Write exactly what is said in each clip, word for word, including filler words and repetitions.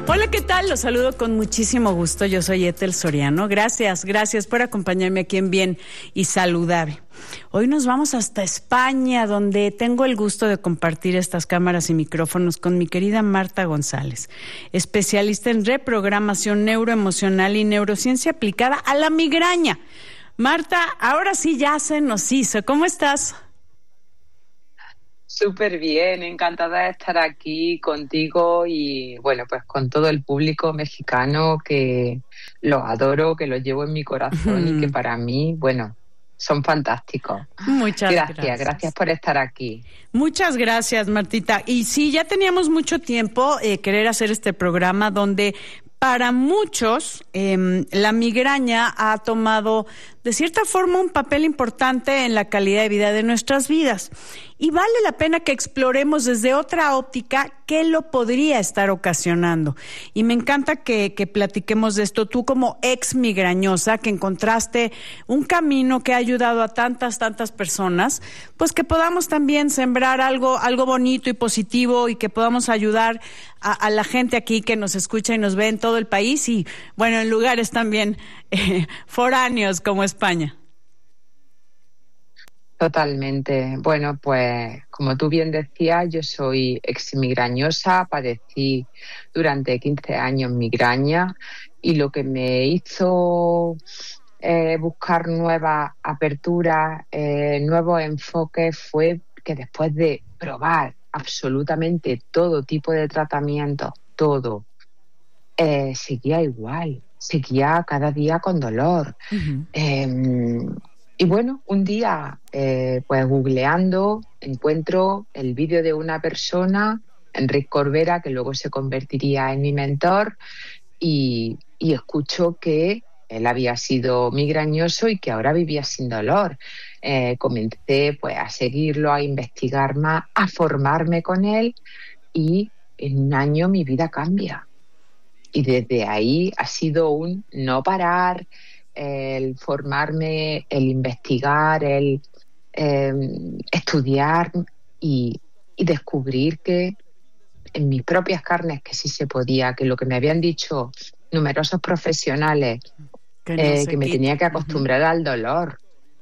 Hola, ¿qué tal? Los saludo con muchísimo gusto. Yo soy Ethel Soriano. Gracias, gracias por acompañarme aquí en Bien y Saludable. Hoy nos vamos hasta España, donde tengo el gusto de compartir estas cámaras y micrófonos con mi querida Marta González, especialista en reprogramación neuroemocional y neurociencia aplicada a la migraña. Marta, ahora sí ya se nos hizo. ¿Cómo estás? Súper bien, encantada de estar aquí contigo y bueno, pues con todo el público mexicano que los adoro, que los llevo en mi corazón mm. y que para mí, bueno, son fantásticos. Muchas gracias. Gracias, gracias por estar aquí. Muchas gracias, Martita. Y sí, ya teníamos mucho tiempo eh, querer hacer este programa donde para muchos eh, la migraña ha tomado de cierta forma un papel importante en la calidad de vida de nuestras vidas. Y vale la pena que exploremos desde otra óptica qué lo podría estar ocasionando. Y me encanta que, que platiquemos de esto. Tú como ex migrañosa, que encontraste un camino que ha ayudado a tantas, tantas personas, pues que podamos también sembrar algo, algo bonito y positivo y que podamos ayudar a, a la gente aquí que nos escucha y nos ve en todo el país y, bueno, en lugares también eh, foráneos como España. Totalmente. Bueno, pues como tú bien decías, yo soy exmigrañosa, padecí durante quince años migraña y lo que me hizo eh, buscar nuevas aperturas, eh, nuevos enfoques fue que después de probar absolutamente todo tipo de tratamientos, todo, eh, seguía igual, seguía cada día con dolor. Uh-huh. Eh, Y bueno, un día, eh, pues googleando, encuentro el vídeo de una persona, Enrique Corbera, que luego se convertiría en mi mentor, y, y escucho que él había sido migrañoso y que ahora vivía sin dolor. Eh, comencé pues a seguirlo, a investigar más, a formarme con él, y en un año mi vida cambia. Y desde ahí ha sido un no parar, el formarme, el investigar, el eh, estudiar y, y descubrir que en mis propias carnes que sí se podía, que lo que me habían dicho numerosos profesionales, que, no eh, que me tenía que acostumbrar uh-huh. al dolor,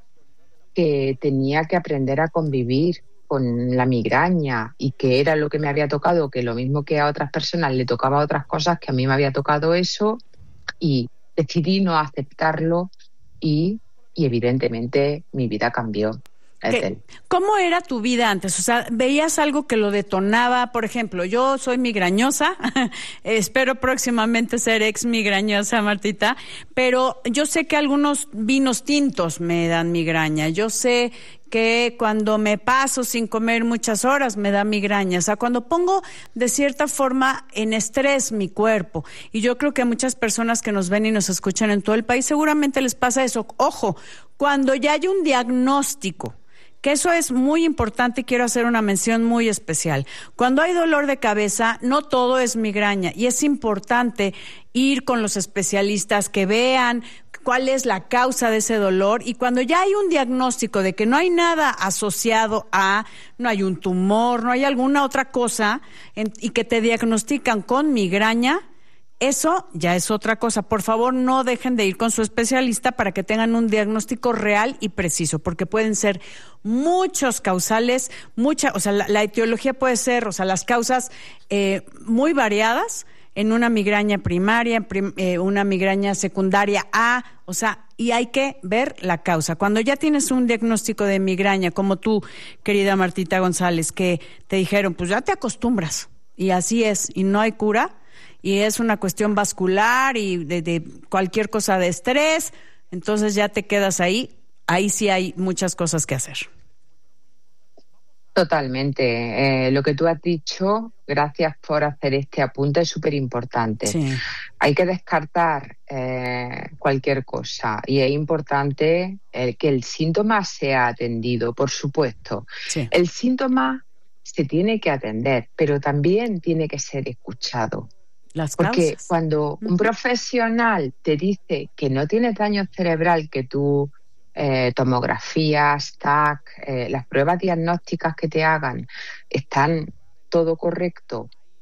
que tenía que aprender a convivir con la migraña y que era lo que me había tocado, que lo mismo que a otras personas le tocaba otras cosas, que a mí me había tocado eso, y decidí no aceptarlo y, y evidentemente mi vida cambió. ¿Cómo era tu vida antes? O sea, ¿veías algo que lo detonaba? Por ejemplo, yo soy migrañosa, espero próximamente ser ex migrañosa, Martita, pero yo sé que algunos vinos tintos me dan migraña, yo sé que cuando me paso sin comer muchas horas me da migraña, o sea, cuando pongo de cierta forma en estrés mi cuerpo, y yo creo que a muchas personas que nos ven y nos escuchan en todo el país seguramente les pasa eso. Ojo, cuando ya hay un diagnóstico, que eso es muy importante y quiero hacer una mención muy especial. Cuando hay dolor de cabeza, no todo es migraña y es importante ir con los especialistas que vean cuál es la causa de ese dolor, y cuando ya hay un diagnóstico de que no hay nada asociado a, no hay un tumor, no hay alguna otra cosa en, y que te diagnostican con migraña, eso ya es otra cosa. Por favor, no dejen de ir con su especialista para que tengan un diagnóstico real y preciso, porque pueden ser muchos causales, mucha, o sea, la, la etiología puede ser, o sea, las causas eh, muy variadas en una migraña primaria, prim, eh, una migraña secundaria A, o sea, y hay que ver la causa. Cuando ya tienes un diagnóstico de migraña, como tú, querida Martita González, que te dijeron, pues ya te acostumbras, y así es, y no hay cura, y es una cuestión vascular y de, de cualquier cosa de estrés, entonces ya te quedas ahí, ahí sí hay muchas cosas que hacer. Totalmente. Eh, lo que tú has dicho, gracias por hacer este apunte, es súper importante. Sí. Hay que descartar eh, cualquier cosa y es importante eh, que el síntoma sea atendido, por supuesto. Sí. El síntoma se tiene que atender, pero también tiene que ser escuchado. Las Porque causas. cuando un profesional te dice que no tienes daño cerebral, que tú eh, tomografías, T A C, eh, las pruebas diagnósticas que te hagan están todo correcto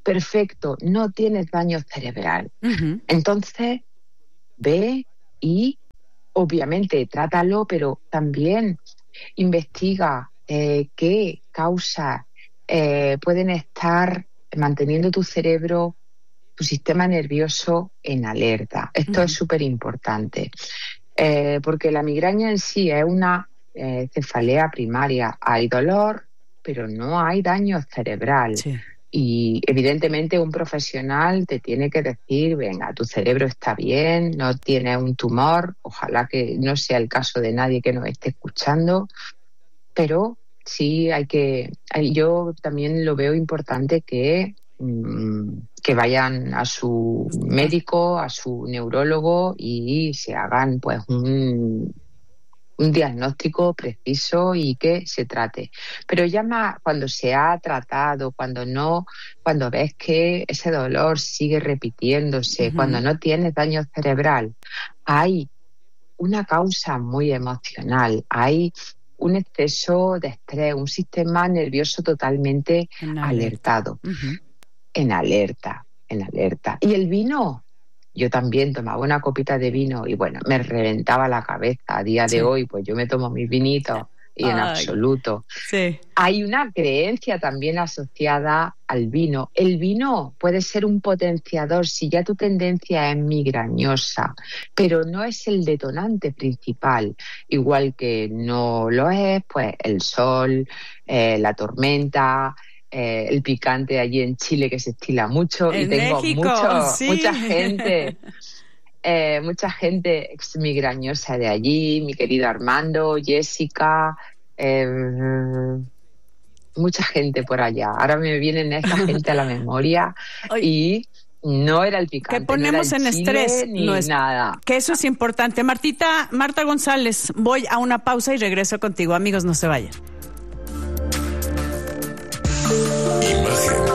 perfecto, no tienes daño cerebral. Uh-huh. Entonces, ve y obviamente trátalo, pero también investiga eh, qué causas eh, pueden estar manteniendo tu cerebro, tu sistema nervioso en alerta. Esto uh-huh. es súper importante, eh, porque la migraña en sí es una eh, cefalea primaria. Hay dolor, pero no hay daño cerebral. Sí. Y evidentemente un profesional te tiene que decir, venga, tu cerebro está bien, no tiene un tumor, ojalá que no sea el caso de nadie que nos esté escuchando, pero sí hay que, yo también lo veo importante que, que vayan a su médico, a su neurólogo y se hagan pues un... un diagnóstico preciso y que se trate. Pero ya más cuando se ha tratado, cuando no, cuando ves que ese dolor sigue repitiéndose, uh-huh. cuando no tienes daño cerebral, hay una causa muy emocional, hay un exceso de estrés, un sistema nervioso totalmente en alertado, uh-huh. en alerta, en alerta. Y el vino, yo también tomaba una copita de vino y bueno, me reventaba la cabeza. A día sí. de hoy, pues yo me tomo mis vinitos y Ay, en absoluto. Sí. Hay una creencia también asociada al vino. El vino puede ser un potenciador si ya tu tendencia es migrañosa, pero no es el detonante principal. Igual que no lo es, pues el sol, eh, la tormenta... Eh, el picante allí en Chile que se estila mucho en y tengo México, mucho, sí. mucha gente eh, mucha gente ex migrañosa de allí, mi querido Armando, Jessica, eh, mucha gente por allá. Ahora me vienen esta gente a la memoria y no era el picante, que ponemos no era el en chile, estrés ni no es, nada. Que eso es importante. Martita, Marta González, voy a una pausa y regreso contigo. Amigos, no se vayan. Imagen.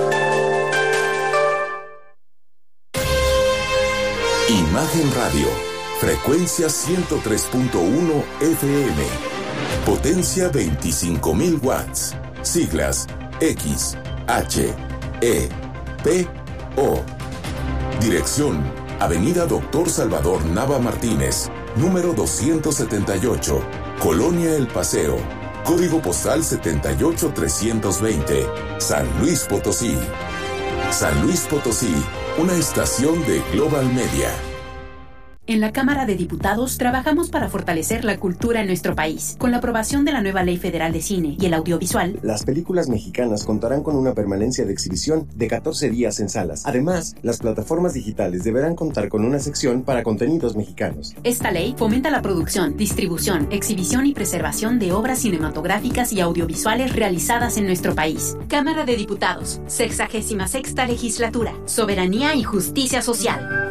Imagen Radio. Frecuencia ciento tres punto uno F M. Potencia veinticinco mil watts. Siglas X, H, E, P, O. Dirección: Avenida Doctor Salvador Nava Martínez, número doscientos setenta y ocho, Colonia El Paseo. Código postal setenta y ocho trescientos veinte, San Luis Potosí. San Luis Potosí, una estación de Global Media. En la Cámara de Diputados trabajamos para fortalecer la cultura en nuestro país. Con la aprobación de la nueva Ley Federal de Cine y el Audiovisual, las películas mexicanas contarán con una permanencia de exhibición de catorce días en salas. Además, las plataformas digitales deberán contar con una sección para contenidos mexicanos. Esta ley fomenta la producción, distribución, exhibición y preservación de obras cinematográficas y audiovisuales realizadas en nuestro país. Cámara de Diputados, sexagésima sexta legislatura. Soberanía y justicia social.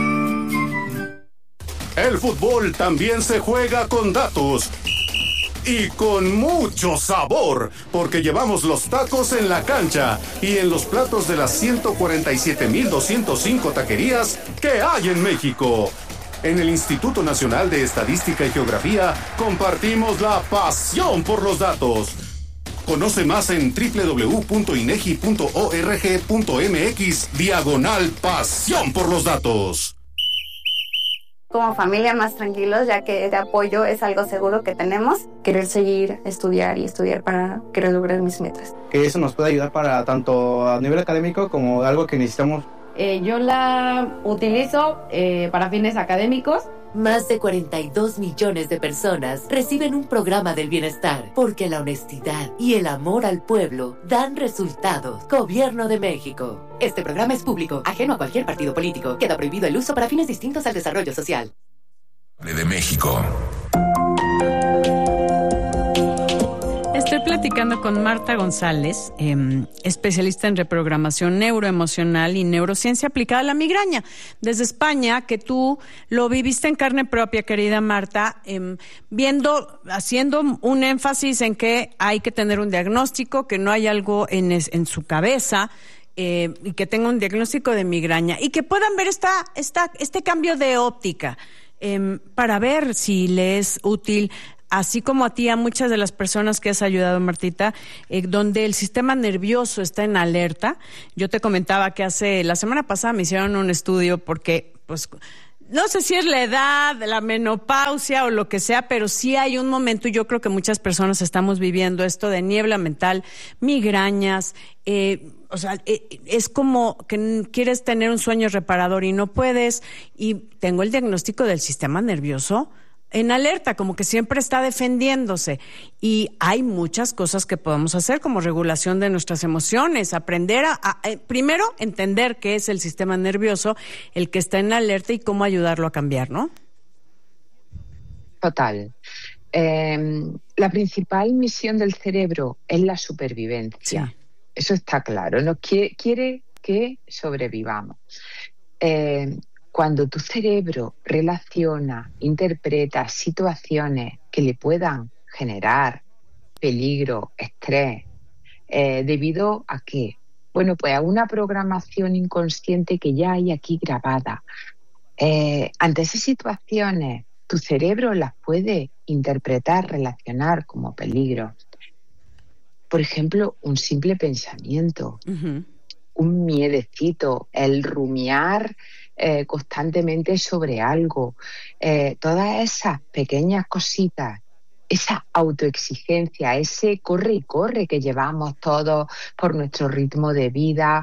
El fútbol también se juega con datos y con mucho sabor, porque llevamos los tacos en la cancha y en los platos de las ciento cuarenta y siete mil doscientas cinco taquerías que hay en México. En el Instituto Nacional de Estadística y Geografía compartimos la pasión por los datos. Conoce más en doble u doble u doble u punto inegi punto org punto mx diagonal pasión por los datos. Como familia más tranquilos, ya que este apoyo es algo seguro que tenemos. Querer seguir, estudiar y estudiar para querer lograr mis metas. Que eso nos puede ayudar para tanto a nivel académico como algo que necesitamos. Eh, yo la utilizo eh, para fines académicos. Más de cuarenta y dos millones de personas reciben un programa del bienestar porque la honestidad y el amor al pueblo dan resultados. Gobierno de México. Este programa es público, ajeno a cualquier partido político. Queda prohibido el uso para fines distintos al desarrollo social. De México. Estoy platicando con Marta González, eh, especialista en reprogramación neuroemocional y neurociencia aplicada a la migraña. Desde España, que tú lo viviste en carne propia, querida Marta, eh, viendo, haciendo un énfasis en que hay que tener un diagnóstico, que no hay algo en, es, en su cabeza, eh, y que tenga un diagnóstico de migraña, y que puedan ver esta, esta, este cambio de óptica, eh, para ver si le es útil así como a ti, a muchas de las personas que has ayudado, Martita, eh, donde el sistema nervioso está en alerta. Yo te comentaba que hace, la semana pasada me hicieron un estudio porque, pues, no sé si es la edad, la menopausia o lo que sea, pero sí hay un momento, y yo creo que muchas personas estamos viviendo esto de niebla mental, migrañas, eh, o sea, eh, es como que quieres tener un sueño reparador y no puedes, y tengo el diagnóstico del sistema nervioso en alerta, como que siempre está defendiéndose. Y hay muchas cosas que podemos hacer, como regulación de nuestras emociones, aprender a, a, a primero entender qué es el sistema nervioso, el que está en alerta y cómo ayudarlo a cambiar, ¿no? Total. Eh, la principal misión del cerebro es la supervivencia. Sí. Eso está claro, ¿no? Quiere, quiere que sobrevivamos. Eh, Cuando tu cerebro relaciona, interpreta situaciones que le puedan generar peligro, estrés, eh, ¿debido a qué? Bueno, pues a una programación inconsciente que ya hay aquí grabada. Eh, ante esas situaciones, tu cerebro las puede interpretar, relacionar como peligro. Por ejemplo, un simple pensamiento, uh-huh. un miedecito, el rumiar Eh, constantemente sobre algo, eh, todas esas pequeñas cositas, esa autoexigencia, ese corre y corre que llevamos todos por nuestro ritmo de vida,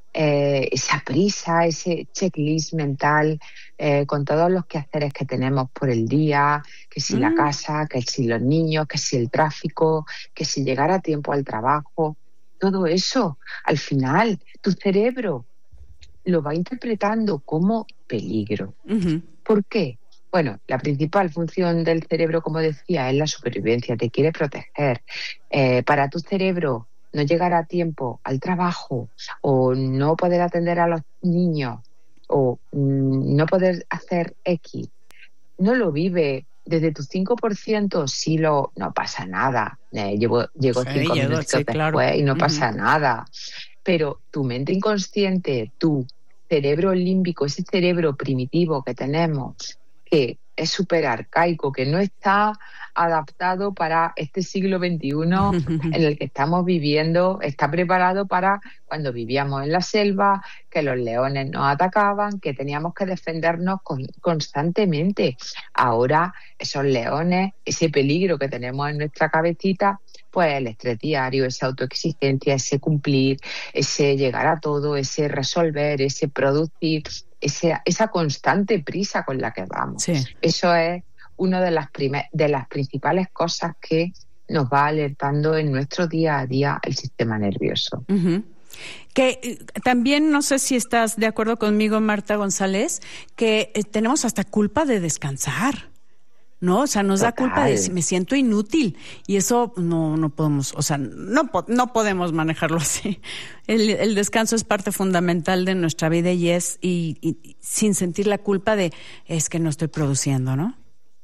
eh, esa prisa, ese checklist mental eh, con todos los quehaceres que tenemos por el día, que si mm. la casa, que si los niños, que si el tráfico, que si llegar a tiempo al trabajo, todo eso, al final, tu cerebro lo va interpretando como peligro. Uh-huh. ¿Por qué? Bueno, la principal función del cerebro, como decía, es la supervivencia, te quiere proteger. Eh, para tu cerebro, no llegar a tiempo al trabajo o no poder atender a los niños o mm, no poder hacer X, no lo vive. Desde tu cinco por ciento sí lo... No pasa nada. Eh, llevo, llego sí, cinco llego, minutos sí, después claro. y no uh-huh. pasa nada. Pero tu mente inconsciente, tu cerebro límbico, ese cerebro primitivo que tenemos, que es súper arcaico, que no está adaptado para este siglo veintiuno en el que estamos viviendo, está preparado para cuando vivíamos en la selva, que los leones nos atacaban, que teníamos que defendernos con, constantemente. Ahora esos leones, ese peligro que tenemos en nuestra cabecita, pues el estrés diario, esa autoexigencia, ese cumplir, ese llegar a todo, ese resolver, ese producir, ese, esa constante prisa con la que vamos. Sí. Eso es una de las, primer, de las principales cosas que nos va alertando en nuestro día a día el sistema nervioso. Uh-huh. Que eh, también, no sé si estás de acuerdo conmigo, Marta González, que eh, tenemos hasta culpa de descansar, ¿no? O sea, nos Total. da culpa de me siento inútil y eso no no podemos, o sea, no no podemos manejarlo así. El, el descanso es parte fundamental de nuestra vida y es y, y sin sentir la culpa de es que no estoy produciendo, ¿no?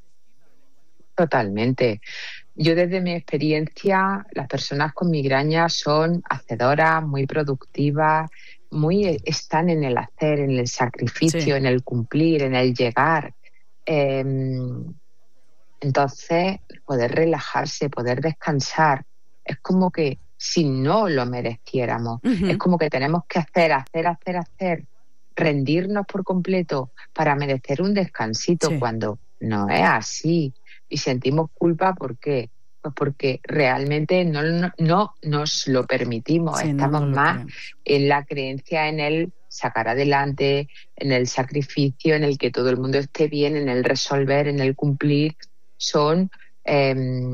Totalmente. Yo desde mi experiencia, las personas con migraña son hacedoras, muy productivas, muy están en el hacer, en el sacrificio, sí. en el cumplir, en el llegar. Eh, Entonces, poder relajarse, poder descansar, es como que si no lo mereciéramos, uh-huh. es como que tenemos que hacer, hacer, hacer, hacer, rendirnos por completo para merecer un descansito sí. cuando no es así. Y sentimos culpa, ¿por qué? Pues porque realmente no, no, no nos lo permitimos, sí, estamos no, no más queremos. En la creencia en el sacar adelante, en el sacrificio, en el que todo el mundo esté bien, en el resolver, en el cumplir. Son, eh,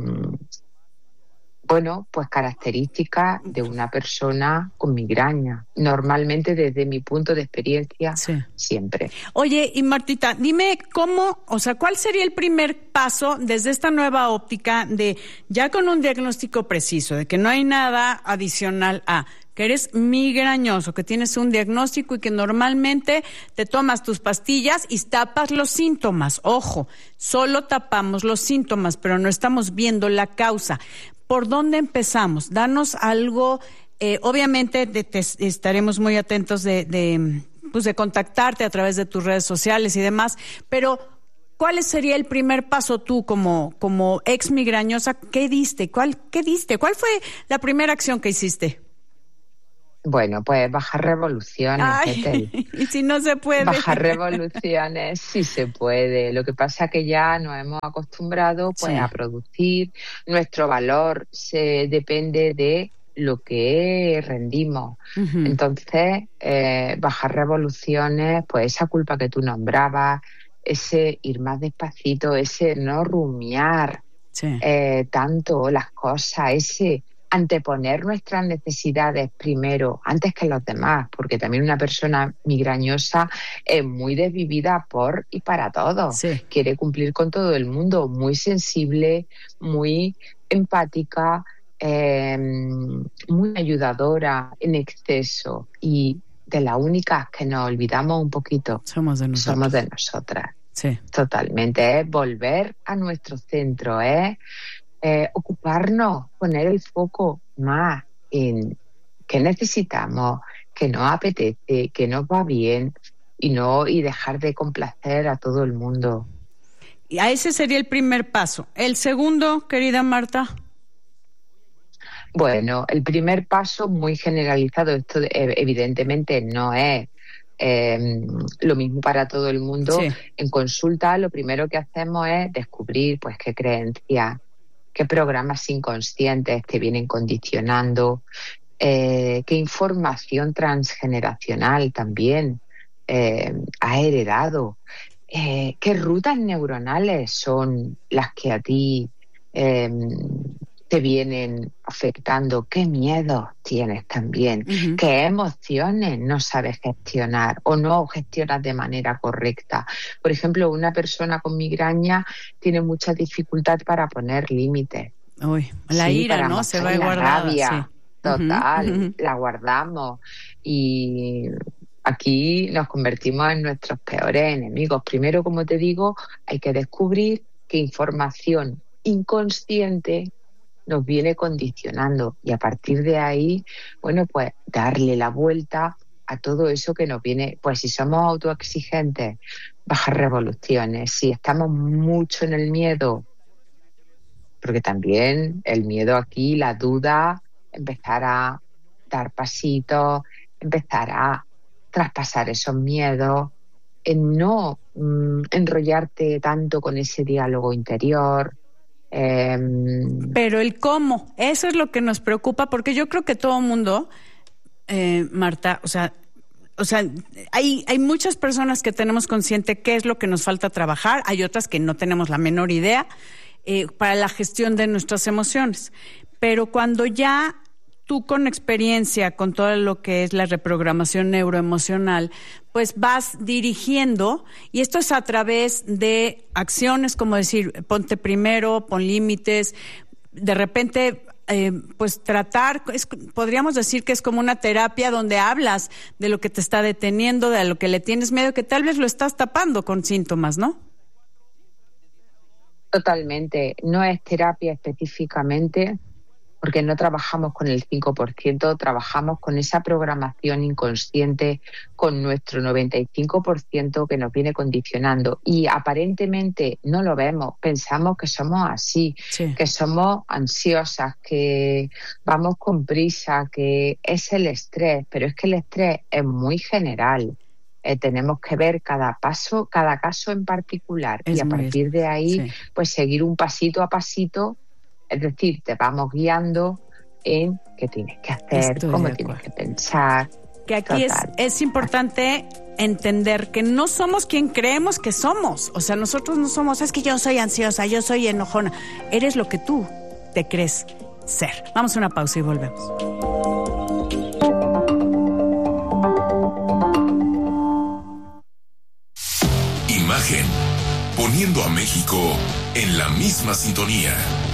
bueno, pues características de una persona con migraña. Normalmente, desde mi punto de experiencia, sí. siempre. Oye, y Martita, dime cómo, o sea, ¿cuál sería el primer paso desde esta nueva óptica de ya con un diagnóstico preciso, de que no hay nada adicional a... que eres migrañoso, que tienes un diagnóstico y que normalmente te tomas tus pastillas y tapas los síntomas. Ojo, solo tapamos los síntomas, pero no estamos viendo la causa. ¿Por dónde empezamos? Danos algo, eh, obviamente de, te, estaremos muy atentos de, de, pues de contactarte a través de tus redes sociales y demás, pero ¿cuál sería el primer paso tú como, como ex migrañosa? ¿Qué diste? ¿Cuál, qué diste? ¿Cuál fue la primera acción que hiciste? Bueno, pues bajar revoluciones. Ay, y si no se puede. Bajar revoluciones, sí se puede. Lo que pasa es que ya nos hemos acostumbrado pues sí. a producir. Nuestro valor se depende de lo que rendimos. Uh-huh. Entonces, eh, bajar revoluciones, pues esa culpa que tú nombrabas, ese ir más despacito, ese no rumiar sí. eh, tanto las cosas, ese anteponer nuestras necesidades primero, antes que los demás, porque también una persona migrañosa es muy desvivida por y para todo. Sí. Quiere cumplir con todo el mundo, muy sensible, muy empática, eh, muy ayudadora en exceso, y de las únicas que nos olvidamos un poquito somos de nosotros. Somos de nosotras. Sí. Totalmente, es volver a nuestro centro, es Eh, ocuparnos, poner el foco más en qué necesitamos, qué nos apetece, qué nos va bien, y no y dejar de complacer a todo el mundo. Y a ese sería el primer paso. ¿El segundo, querida Marta? Bueno, el primer paso muy generalizado, esto evidentemente no es Eh, lo mismo para todo el mundo. Sí. En consulta lo primero que hacemos es descubrir pues qué creencias, qué programas inconscientes te vienen condicionando, eh, qué información transgeneracional también eh, has heredado, eh, qué rutas neuronales son las que a ti eh, te vienen afectando, qué miedos tienes también, uh-huh. qué emociones no sabes gestionar o no gestionas de manera correcta. Por ejemplo, una persona con migraña tiene mucha dificultad para poner límites. Uy, la sí, ira, ¿no? Se va a guardar. Sí. Total, uh-huh, uh-huh. la guardamos y aquí nos convertimos en nuestros peores enemigos. Primero, como te digo, hay que descubrir qué información inconsciente nos viene condicionando, y a partir de ahí, bueno, pues darle la vuelta a todo eso que nos viene. Pues si somos autoexigentes, bajar revoluciones. Si estamos mucho en el miedo, porque también el miedo aquí, la duda, empezar a dar pasitos, empezar a traspasar esos miedos, en no mm, enrollarte tanto con ese diálogo interior. Eh, Pero el cómo, eso es lo que nos preocupa, porque yo creo que todo mundo, eh, Marta, o sea, o sea, hay, hay muchas personas que tenemos consciente qué es lo que nos falta trabajar, hay otras que no tenemos la menor idea eh, para la gestión de nuestras emociones. Pero cuando ya tú con experiencia, con todo lo que es la reprogramación neuroemocional, pues vas dirigiendo, y esto es a través de acciones como decir, ponte primero, pon límites, de repente, eh, pues tratar, es, podríamos decir que es como una terapia donde hablas de lo que te está deteniendo, de lo que le tienes miedo, que tal vez lo estás tapando con síntomas, ¿no? Totalmente, no es terapia específicamente, porque no trabajamos con el cinco por ciento, trabajamos con esa programación inconsciente, con nuestro noventa y cinco por ciento que nos viene condicionando, y aparentemente no lo vemos, pensamos que somos así, sí. que somos ansiosas, que vamos con prisa, que es el estrés, pero es que el estrés es muy general. Eh, tenemos que ver cada paso, cada caso en particular, es y a partir de ahí sí. pues seguir un pasito a pasito. Es decir, te vamos guiando en qué tienes que hacer, Estoy cómo tienes que pensar. Que aquí es, es importante entender que no somos quien creemos que somos. O sea, nosotros no somos, es que yo soy ansiosa, yo soy enojona. Eres lo que tú te crees ser. Vamos a una pausa y volvemos. Imagen, poniendo a México en la misma sintonía.